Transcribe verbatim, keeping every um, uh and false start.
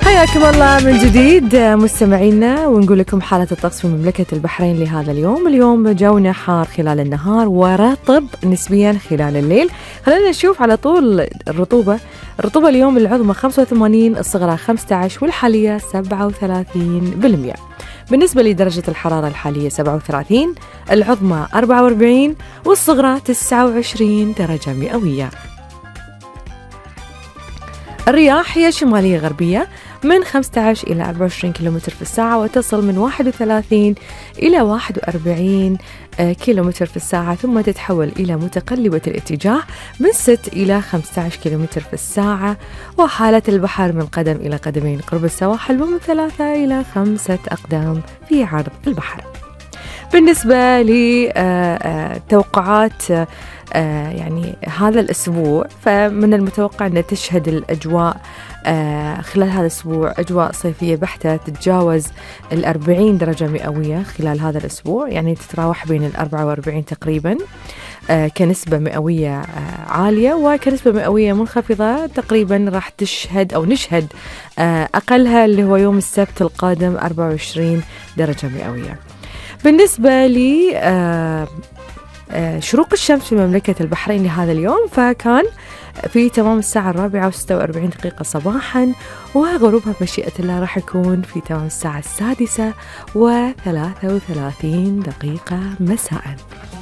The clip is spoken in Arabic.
حياكم الله من جديد مستمعينا، ونقول لكم حالة الطقس في مملكة البحرين لهذا اليوم. اليوم جونا حار خلال النهار ورطب نسبيا خلال الليل. خلينا نشوف على طول الرطوبة. الرطوبة اليوم العظمى خمسة وثمانين، الصغرى خمسة عشر، والحالية سبعة وثلاثين بالمئة. بالنسبة لدرجة الحرارة الحالية سبعة وثلاثين، العظمى أربعة وأربعين، والصغرى تسعة وعشرين درجة مئوية. الرياح هي شمالية غربية من خمسة عشر إلى أربعة وعشرين كيلومتر في الساعة، وتصل من واحد وثلاثين إلى واحد وأربعين كيلومتر في الساعة، ثم تتحول إلى متقلبة الاتجاه من ستة إلى خمسة عشر كيلومتر في الساعة. وحالة البحر من قدم إلى قدمين قرب السواحل، ومن ثلاثة إلى خمسة أقدام في عرض البحر. بالنسبة لتوقعات آه يعني هذا الأسبوع، فمن المتوقع أن تشهد الأجواء آه خلال هذا الأسبوع أجواء صيفية بحتة تتجاوز الأربعين درجة مئوية خلال هذا الأسبوع، يعني تتراوح بين الأربعة وأربعين تقريبا آه كنسبة مئوية آه عالية، وكنسبة مئوية منخفضة تقريبا راح تشهد أو نشهد آه أقلها اللي هو يوم السبت القادم أربعة وعشرين درجة مئوية. بالنسبة لي آه شروق الشمس في مملكة البحرين لهذا اليوم، فكان في تمام الساعة الرابعة وستة وأربعين دقيقة صباحا، وغروبها بمشيئة الله راح يكون في تمام الساعة السادسة وثلاثة وثلاثين دقيقة مساء.